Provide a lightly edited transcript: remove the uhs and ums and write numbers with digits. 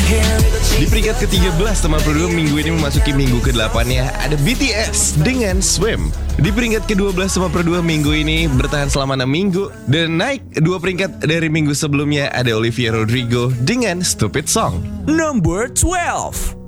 Di peringkat ke-13 teman Pro 2 minggu ini memasuki minggu ke-8-nya ada BTS dengan Swim. Di peringkat ke-12 teman Pro 2 minggu ini bertahan selama 6 minggu dan naik 2 peringkat dari minggu sebelumnya ada Olivia Rodrigo dengan Stupid Song. Number 12.